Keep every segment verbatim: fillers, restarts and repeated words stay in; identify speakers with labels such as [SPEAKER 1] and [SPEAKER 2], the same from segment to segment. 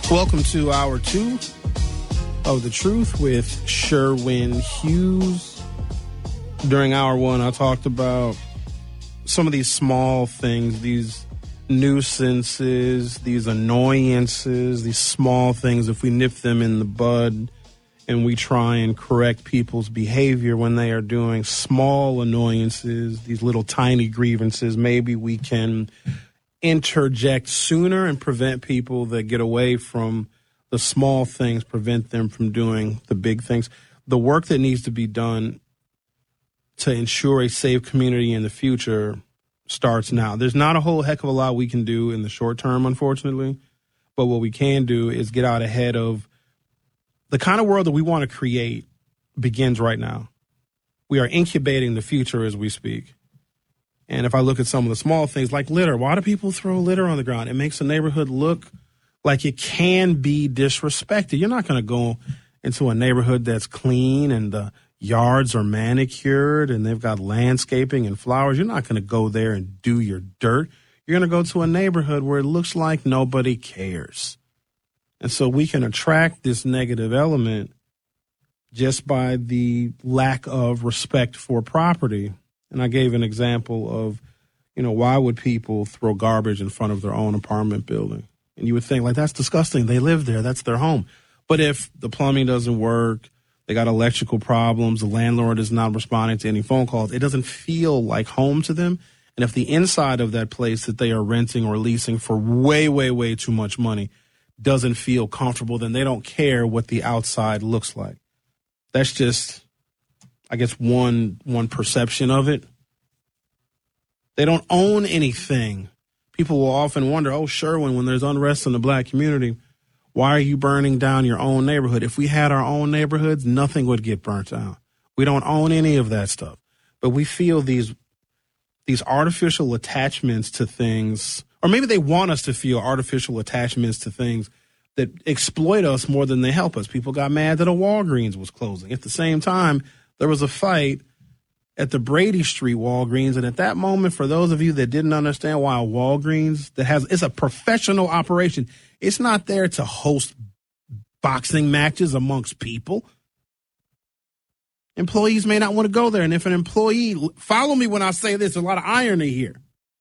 [SPEAKER 1] Welcome to hour two of The Truth with Sherwin Hughes. During hour one, I talked about some of these small things, these nuisances, these annoyances, these small things. If we nip them in the bud and we try and correct people's behavior when they are doing small annoyances, these little tiny grievances, maybe we can interject sooner and prevent people that get away from the small things, prevent them from doing the big things. The work that needs to be done to ensure a safe community in the future starts now. There's not a whole heck of a lot we can do in the short term, unfortunately, but what we can do is get out ahead of the kind of world that we want to create begins right now. We are incubating the future as we speak. And if I look at some of the small things like litter, why do people throw litter on the ground? It makes the neighborhood look like it can be disrespected. You're not going to go into a neighborhood that's clean and the yards are manicured and they've got landscaping and flowers. You're not going to go there and do your dirt. You're going to go to a neighborhood where it looks like nobody cares. And so we can attract this negative element just by the lack of respect for property. And I gave an example of, you know, why would people throw garbage in front of their own apartment building? And you would think, like, that's disgusting. They live there. That's their home. But if the plumbing doesn't work, they got electrical problems, the landlord is not responding to any phone calls, it doesn't feel like home to them. And if the inside of that place that they are renting or leasing for way, way, way too much money doesn't feel comfortable, then they don't care what the outside looks like. That's just, I guess, one one perception of it. They don't own anything. People will often wonder, oh, Sherwin, when there's unrest in the black community, why are you burning down your own neighborhood? If we had our own neighborhoods, nothing would get burnt down. We don't own any of that stuff. But we feel these these artificial attachments to things, or maybe they want us to feel artificial attachments to things that exploit us more than they help us. People got mad that a Walgreens was closing. At the same time, there was a fight at the Brady Street Walgreens. And at that moment, for those of you that didn't understand why a Walgreens that has, it's a professional operation. It's not there to host boxing matches amongst people. Employees may not want to go there. And if an employee, follow me when I say this, there's a lot of irony here.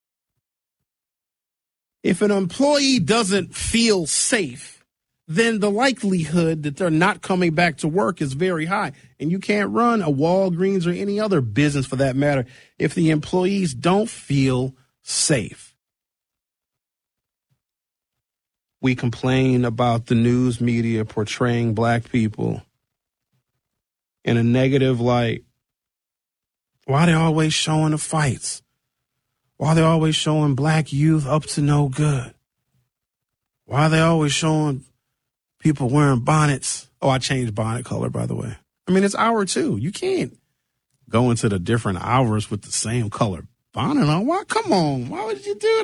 [SPEAKER 1] If an employee doesn't feel safe, then the likelihood that they're not coming back to work is very high. And you can't run a Walgreens or any other business for that matter if the employees don't feel safe. We complain about the news media portraying black people in a negative light. Why are they always showing the fights? Why are they always showing black youth up to no good? Why are they always showing people wearing bonnets? Oh, I changed bonnet color, by the way. I mean, it's hour two. You can't go into the different hours with the same color bonnet on. Why? Come on. Why would you do that?